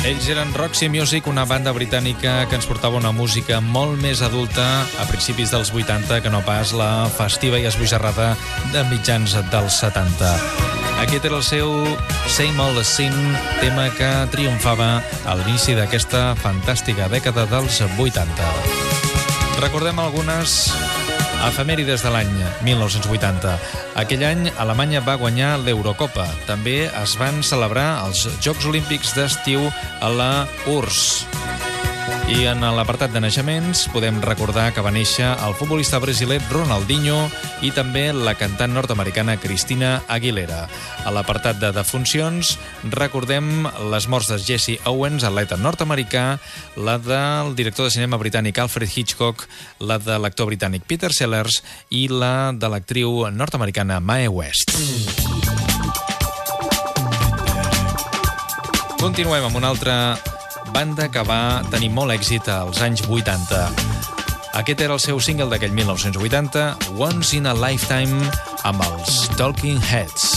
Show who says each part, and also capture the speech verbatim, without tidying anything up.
Speaker 1: Ells eren Roxy Music, una banda britànica que ens portava una música molt més adulta a principis dels vuitanta que no pas la festiva i esbojarrada de mitjans dels setanta. Aquest era el seu Same Old Scene, tema que triomfava a l'inici d'aquesta fantàstica dècada dels vuitanta. Recordem algunes efemèrides de l'any mil nou-cents vuitanta. Aquell any, Alemanya va guanyar l'Eurocopa. També es van celebrar els Jocs Olímpics d'estiu a la U R S S. I en l'apartat de naixements podem recordar que va néixer el futbolista brasiler Ronaldinho i també la cantant nord-americana Christina Aguilera. A l'apartat de defuncions recordem les morts de Jesse Owens, atleta nord-americà, la del director de cinema britànic Alfred Hitchcock, la de l'actor britànic Peter Sellers i la de l'actriu nord-americana Mae West. Continuem amb una altra banda que va tenir molt èxit als anys vuitanta. Aquest era el seu single d'aquell mil nou-cents vuitanta, Once in a Lifetime, amb els Talking Heads.